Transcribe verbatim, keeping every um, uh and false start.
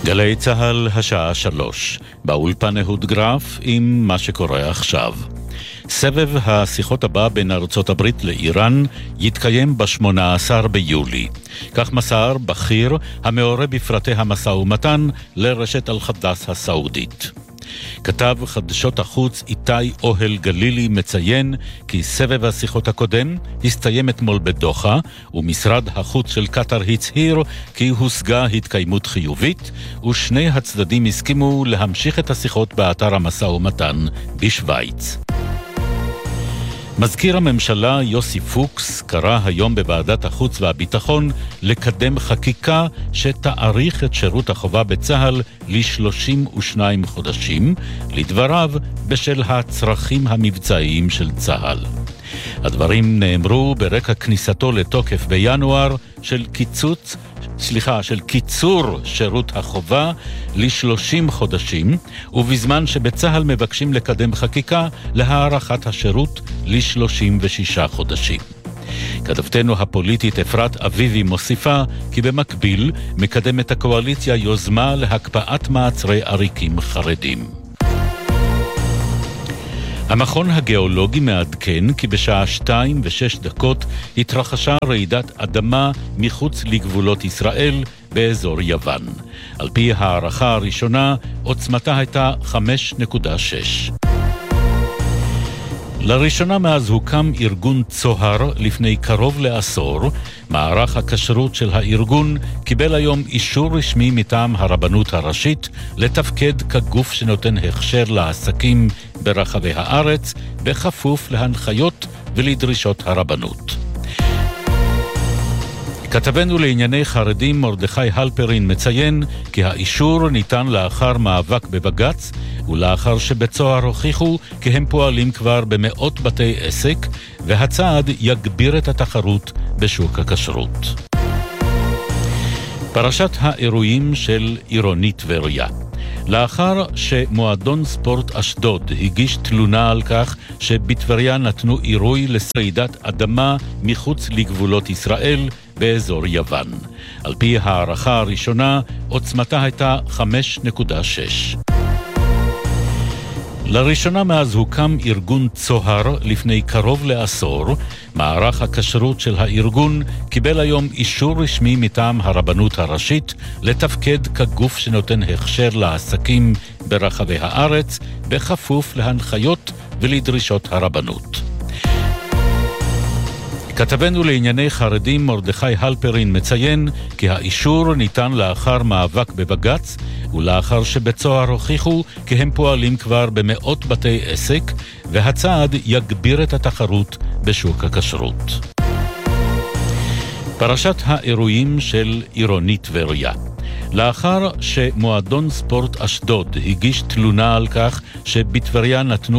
גלי צהל השעה שלוש, באולפן אהוד גרף עם מה שקורה עכשיו. סבב השיחות הבא בין ארצות הברית לאיראן יתקיים ב-שמונה עשר ביולי. כך מסר בכיר המעורה בפרטי המשא ומתן לרשת אל-חדאס הסעודית. כתב חדשות החוץ איתי אוהל גלילי מציין כי סבב השיחות הקודם הסתיים אתמול בדוחה, ומשרד החוץ של קטר הצהיר כי הושגה התקיימות חיובית, ושני הצדדים הסכימו להמשיך את השיחות באתר המשא ומתן בשוויץ. מזכיר הממשלה יוסי פוקס קרא היום בוועדת החוץ והביטחון לקדם חקיקה שתאריך את שירות החובה בצהל ל-שלושים ושניים חודשים, לדבריו בשל הצרכים המבצעיים של צהל. הדברים נאמרו ברקע כניסתו לתוקף בינואר של קיצוץ, סליחה, של קיצור שירות החובה ל-שלושים חודשים, ובזמן שבצהל מבקשים לקדם חקיקה להארכת השירות ל-שלושים ושישה חודשים. כתבתנו הפוליטית אפרת אביבי מוסיפה כי במקביל מקדמת הקואליציה יוזמה להקפאת מעצרי עריקים חרדים. המכון הגיאולוגי מעדכן כי בשעה שתיים ושש דקות התרחשה רעידת אדמה מחוץ לגבולות ישראל באזור יוון. על פי הערכה הראשונה, עוצמתה הייתה חמש נקודה שש. לראשונה מאז הוקם ארגון צוהר לפני קרוב לעשור, מערך הכשרות של הארגון קיבל היום אישור רשמי מטעם הרבנות הראשית לתפקד כגוף שנותן הכשר לעסקים ברחבי הארץ, בכפוף להנחיות ולדרישות הרבנות. כתבנו לענייני חרדים מרדכי הלפרין מציין כי האישור ניתן לאחר מאבק בבג"ץ, ולאחר שבצוהר הוכיחו כי הם פועלים כבר במאות בתי עסק, והצעד יגביר את התחרות בשוק הכשרות. פרשת האירועים של עירונית טבריה. לאחר שמועדון ספורט אשדוד הגיש תלונה על כך שבטבריה נתנו אירוי לרעידת אדמה מחוץ לגבולות ישראל באזור יוון. על פי הערכה הראשונה, עוצמתה הייתה חמש נקודה שש. לראשונה מאז הוקם ארגון צוהר לפני קרוב לעשור, מערך הכשרות של הארגון קיבל היום אישור רשמי מטעם הרבנות הראשית לתפקד כגוף שנותן הכשר לעסקים ברחבי הארץ, בכפוף להנחיות ולדרישות הרבנות. כתבנו לענייני חרדים מרדכי הלפרין מציין כי האישור ניתן לאחר מאבק בבג"ץ, ולאחר שבצוהר הוכיחו כי הם פועלים כבר במאות בתי עסק, והצעד יגביר את התחרות בשוק הכשרות. פרשת האירועים של עירונית טבריה. לאחר שמועדון ספורט אשדוד הגיש תלונה על כך שבטבריה נתנו